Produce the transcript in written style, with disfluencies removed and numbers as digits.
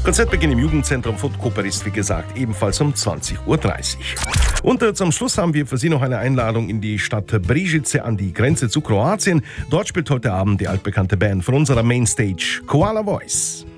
Konzertbeginn im Jugendzentrum von Koper ist, wie gesagt, ebenfalls um 20.30 Uhr. Und zum Schluss haben wir für Sie noch eine Einladung in die Stadt Brežice an die Grenze zu Kroatien. Dort spielt heute Abend die altbekannte Band von unserer Mainstage, Koala Voice.